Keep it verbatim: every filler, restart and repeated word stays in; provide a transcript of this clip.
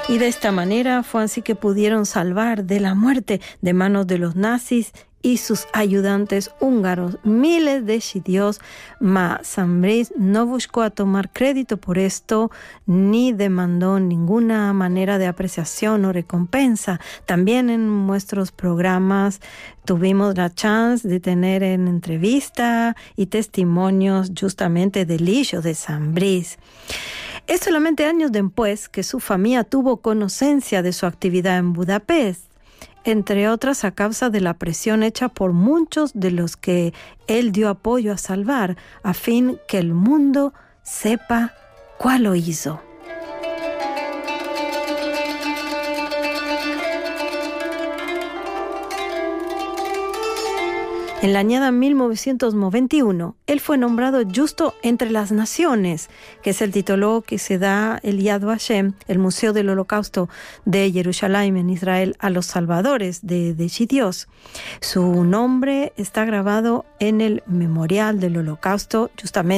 Y de esta manera fue así que pudieron salvar de la muerte de manos de los nazis y sus ayudantes húngaros miles de judíos, mas Zambrís no buscó a tomar crédito por esto ni demandó ninguna manera de apreciación o recompensa. También en nuestros programas tuvimos la chance de tener en entrevista y testimonios justamente del hijo de Zambrís. Es solamente años después que su familia tuvo conociencia de su actividad en Budapest, entre otras a causa de la presión hecha por muchos de los que él dio apoyo a salvar, a fin que el mundo sepa cuál lo hizo. En la añada mil novecientos noventa y uno, él fue nombrado Justo entre las Naciones, que es el título que se da el Yad Vashem, el Museo del Holocausto de Jerusalén en Israel, a los salvadores de, de Judíos. Su nombre está grabado en el Memorial del Holocausto, justamente